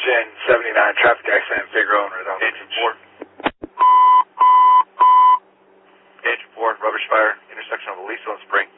1079, traffic accident, Figueroa and Redondo. Engine 4. Engine 4, rubbish fire, intersection of Aliso and Spring.